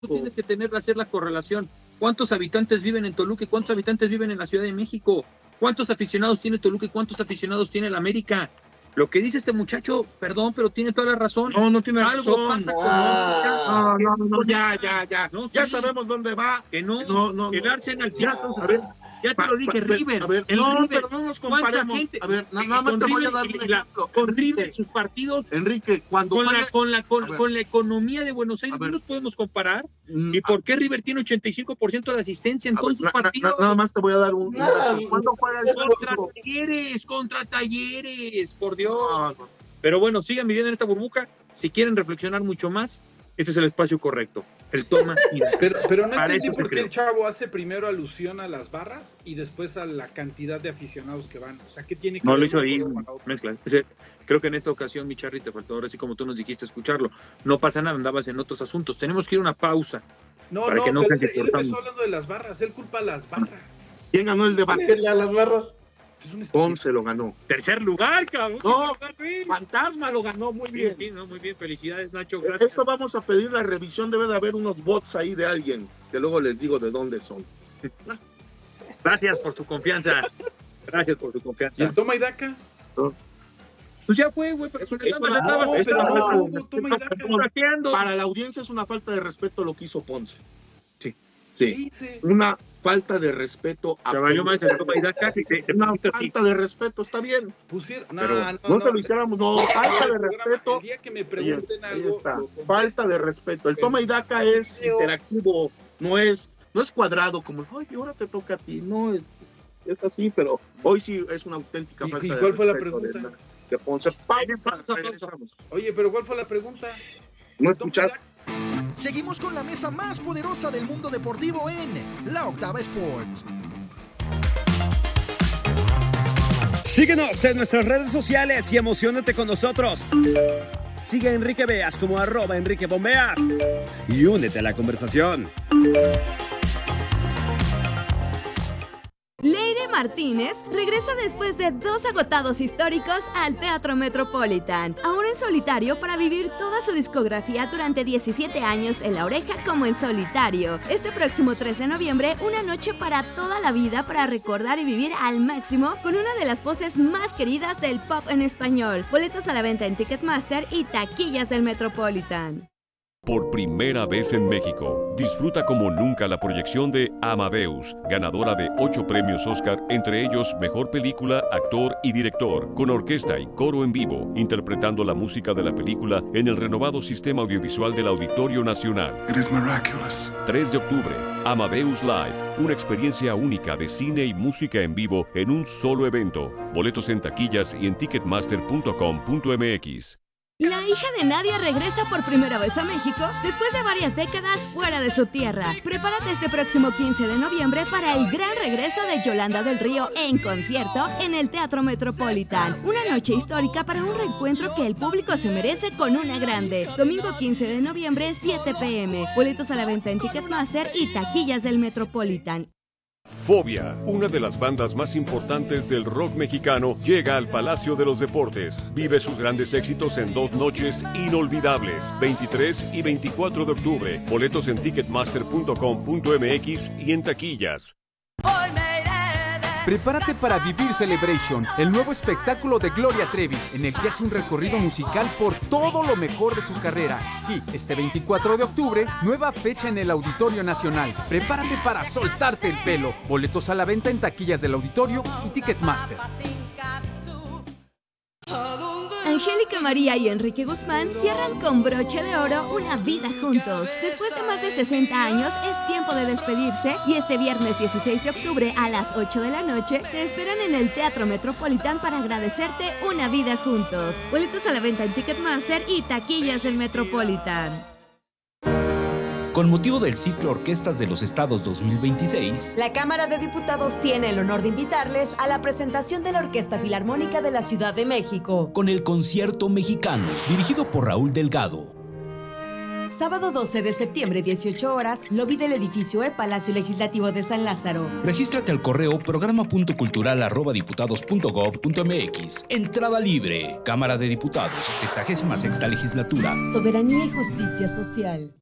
Tú tienes que hacer la correlación. ¿Cuántos habitantes viven en Toluca y cuántos habitantes viven en la Ciudad de México? ¿Cuántos aficionados tiene Toluca y cuántos aficionados tiene el América? Lo que dice este muchacho, perdón, pero tiene toda la razón. No tiene Algo razón. pasa con No, ya. No, Ya sí. sabemos dónde va. Que no, que el Arsenal, A ver, ya te lo dije, River. A ver, el no, River, pero no nos comparemos. gente, A ver, nada más te voy a dar un ejemplo. con River, sus partidos, Enrique, cuando con la economía de Buenos Aires, no nos podemos comparar. ¿Y por qué River tiene 85% de asistencia en todos sus partidos? Nada más te voy a dar un dato. ¿Cuándo juega el contra Talleres, por Dios? Pero bueno, sigan viviendo en esta burbuja. Si quieren reflexionar mucho más, este es el espacio correcto. El toma. Pero no entendí por qué el chavo hace primero alusión a las barras y después a la cantidad de aficionados que van. O sea, ¿qué tiene que ver? No lo hizo ahí, mezcla. Creo que en esta ocasión, mi Charly, te faltó, ahora sí como tú nos dijiste escucharlo. No pasa nada, andabas en otros asuntos. Tenemos que ir a una pausa. Pero él empezó hablando de las barras. Él culpa a las barras. ¿Quién ganó el debate? A las barras. Ponce lo ganó. Tercer lugar, cabrón. No, Fantasma lo ganó muy bien. Sí, no, muy bien. Felicidades, Nacho. Gracias. Esto vamos a pedir la revisión. Debe de haber unos bots ahí de alguien, que luego les digo de dónde son. Gracias por su confianza. Gracias por su confianza. ¿Y el toma y daca? Pues ya fue, güey. Para la audiencia es una falta de respeto lo que hizo Ponce. Sí. Una falta de respeto. Una falta de respeto, está bien. No se lo hiciéramos, falta de respeto. El día que me pregunten algo. Está. Falta de respeto. El toma y daca es interactivo, no es cuadrado como, oye, ahora te toca a ti. No, es así, pero hoy sí es una auténtica falta de respeto. ¿Y cuál fue la pregunta? De Ponce. Oye, pero ¿cuál fue la pregunta? ¿No escuchaste? Seguimos con la mesa más poderosa del mundo deportivo en La Octava Sports. Síguenos en nuestras redes sociales y emociónate con nosotros. Sigue a Enrique Beas como @Enrique Bombeas y únete a la conversación. Leire Martínez regresa después de 2 agotados históricos al Teatro Metropolitan, ahora en solitario para vivir toda su discografía durante 17 años en La Oreja como en solitario. Este próximo 13 de noviembre, una noche para toda la vida para recordar y vivir al máximo con una de las voces más queridas del pop en español. Boletos a la venta en Ticketmaster y taquillas del Metropolitan. Por primera vez en México, disfruta como nunca la proyección de Amadeus, ganadora de 8 premios Oscar, entre ellos Mejor Película, Actor y Director, con orquesta y coro en vivo, interpretando la música de la película en el renovado sistema audiovisual del Auditorio Nacional. 3 de octubre, Amadeus Live, una experiencia única de cine y música en vivo en un solo evento. Boletos en taquillas y en ticketmaster.com.mx. La hija de Nadia regresa por primera vez a México después de varias décadas fuera de su tierra. Prepárate este próximo 15 de noviembre para el gran regreso de Yolanda del Río en concierto en el Teatro Metropolitan. Una noche histórica para un reencuentro que el público se merece con una grande. Domingo 15 de noviembre, 7 p.m. Boletos a la venta en Ticketmaster y taquillas del Metropolitan. Fobia, una de las bandas más importantes del rock mexicano, llega al Palacio de los Deportes. Vive sus grandes éxitos en 2 noches inolvidables, 23 y 24 de octubre. Boletos en ticketmaster.com.mx y en taquillas. Prepárate para vivir Celebration, el nuevo espectáculo de Gloria Trevi, en el que hace un recorrido musical por todo lo mejor de su carrera. Sí, este 24 de octubre, nueva fecha en el Auditorio Nacional. Prepárate para soltarte el pelo. Boletos a la venta en taquillas del Auditorio y Ticketmaster. Angélica María y Enrique Guzmán cierran con broche de oro una vida juntos. Después de más de 60 años, es tiempo de despedirse y este viernes 16 de octubre a las 8 de la noche te esperan en el Teatro Metropolitan para agradecerte una vida juntos. Boletos a la venta en Ticketmaster y taquillas del Metropolitan. Con motivo del ciclo Orquestas de los Estados 2026, la Cámara de Diputados tiene el honor de invitarles a la presentación de la Orquesta Filarmónica de la Ciudad de México, con el Concierto Mexicano, dirigido por Raúl Delgado. Sábado 12 de septiembre, 18 horas, lobby del edificio Palacio Legislativo de San Lázaro. Regístrate al correo programa.cultural@diputados.gov.mx. Entrada libre. Cámara de Diputados, 66ª legislatura. Soberanía y justicia social.